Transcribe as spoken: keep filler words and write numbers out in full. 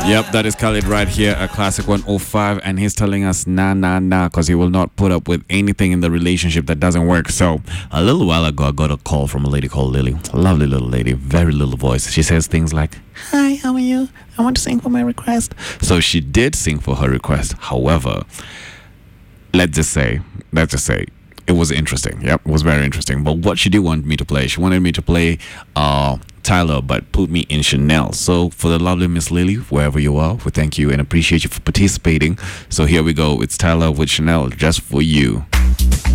Yep, that is Khalid right here, a classic one oh five, and he's telling us nah, nah, nah, because he will not put up with anything in the relationship that doesn't work. So, a little while ago, I got a call from a lady called Lily. A lovely little lady, very little voice. She says things like, "Hi, how are you? I want to sing for my request." So, she did sing for her request. However, let's just say, let's just say, it was interesting. Yep, it was very interesting. But what she did want me to play, she wanted me to play uh, Tyler, but put me in Chanel. So for the lovely Miss Lily, wherever you are, we thank you and appreciate you for participating. So here we go. It's Tyler with Chanel, just for you.